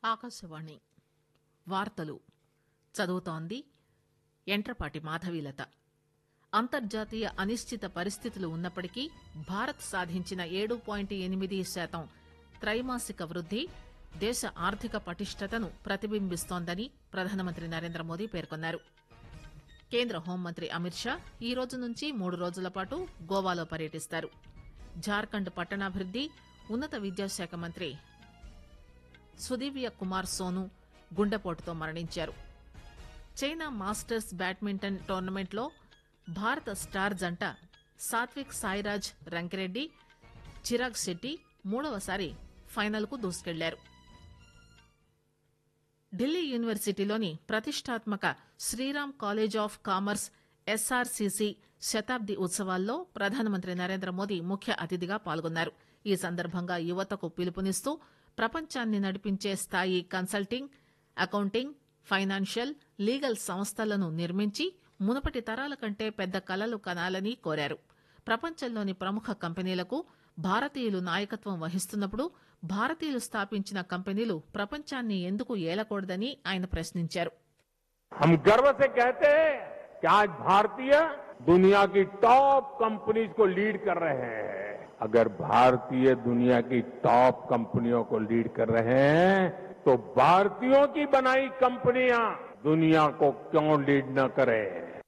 ఆకాశవాణి వార్తలు చదువుతోంది ఎంట్రపాటి మాధవీలత. అంతర్జాతీయ అనిశ్చిత పరిస్థితులు ఉన్నప్పటికీ భారత్ సాధించిన 7.8% త్రైమాసిక వృద్ది దేశ ఆర్థిక పటిష్టతను ప్రతిబింబిస్తోందని ప్రధానమంత్రి నరేంద్రమోదీ పేర్కొన్నారు. కేంద్ర హోంమంత్రి అమిత్ షా ఈ రోజు నుంచి 3 రోజుల పాటు గోవాలో పర్యటిస్తారు. జార్ఖండ్ పట్టణాభివృద్ది, ఉన్నత విద్యాశాఖ మంత్రి సుదీవ్య కుమార్ సోను గుండెపోటుతో మరణించారు. చైనా మాస్టర్స్ బ్యాడ్మింటన్ టోర్నమెంట్లో భారత స్టార్ జంట సాత్విక్ సాయిరాజ్ రంకిరెడ్డి, చిరాగ్ శెట్టి మూడవసారి ఫైనల్ కు దూసుకెళ్లారు. ఢిల్లీ యూనివర్సిటీలోని ప్రతిష్టాత్మక Sriram college of commerce SRCC శతాబ్ది ఉత్సవాల్లో ప్రధానమంత్రి నరేంద్రమోదీ ముఖ్య అతిథిగా పాల్గొన్నారు. ఈ సందర్భంగా యువతకు పిలుపునిస్తూ ప్రపంచాన్ని నడిపించే స్థాయి కన్సల్టింగ్, అకౌంటింగ్, ఫైనాన్షియల్, లీగల్ సంస్థలను నిర్మించి మునుపటి తరాల కంటే పెద్ద కలలు కనాలని కోరారు. ప్రపంచంలోని ప్రముఖ కంపెనీలకు భారతీయులు నాయకత్వం వహిస్తున్నప్పుడు భారతీయులు స్థాపించిన కంపెనీలు ప్రపంచాన్ని ఎందుకు ఏలకూడదని ఆయన ప్రశ్నించారు. हम गर्व से कहते हैं कि आज भारतीय दुनिया की टॉप कंपनीज को लीड कर रहे हैं. अगर भारतीय दुनिया की टॉप कंपनियों को लीड कर रहे हैं तो भारतीयों की बनाई कंपनियां दुनिया को क्यों लीड न करें.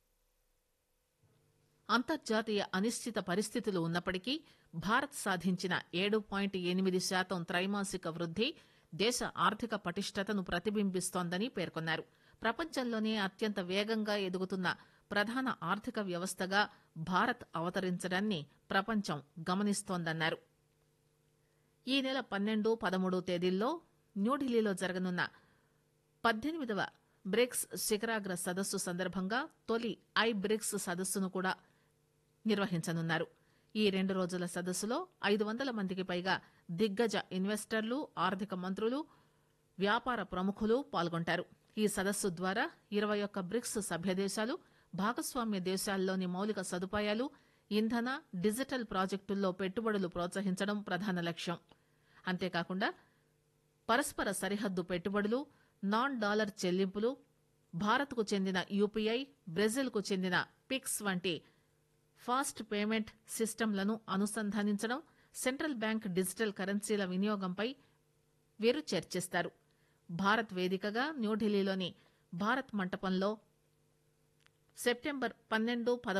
అంతర్జాతీయ అనిశ్చిత పరిస్థితులు ఉన్నప్పటికీ భారత్ సాధించిన 7.8% త్రైమాసిక వృద్ది దేశ ఆర్థిక పటిష్టతను ప్రతిబింబిస్తోందని పేర్కొన్నారు. ప్రపంచంలోనే అత్యంత వేగంగా ఎదుగుతున్న ప్రధాన ఆర్థిక వ్యవస్థగా భారత్ అవతరించడాన్ని ప్రపంచం గమనిస్తోందన్నారు. ఈ నెల 12, 13 తేదీల్లో న్యూఢిల్లీలో జరగనున్న 18వ బ్రిక్స్ శిఖరాగ్ర సదస్సు సందర్భంగా తొలి బ్రిక్స్ సదస్సును కూడా నిర్వహించనున్నారు. ఈ 2 రోజుల సదస్సులో 500 మందికి పైగా దిగ్గజ ఇన్వెస్టర్లు, ఆర్థిక మంత్రులు, వ్యాపార ప్రముఖులు పాల్గొంటారు. ఈ సదస్సు ద్వారా 21 బ్రిక్స్ సభ్యదేశాలు, భాగస్వామ్య దేశాల్లోని మౌలిక సదుపాయాలు, ఇంధన, డిజిటల్ ప్రాజెక్టుల్లో పెట్టుబడులు ప్రోత్సహించడం ప్రధాన లక్ష్యం. అంతేకాకుండా పరస్పర సరిహద్దు పెట్టుబడులు, నాన్ డాలర్ చెల్లింపులు, భారత్కు చెందిన యూపీఐ, బ్రెజిల్కు చెందిన పిక్స్ వంటి ఫాస్ట్ పేమెంట్ సిస్టమ్లను అనుసంధానించడం, సెంట్రల్ బ్యాంక్ డిజిటల్ కరెన్సీల వినియోగంపై వీరు చర్చిస్తారు. భారత్ వేదికగా న్యూఢిల్లీలోని భారత్ మంటపంలో సెప్టెంబర్ 12, 13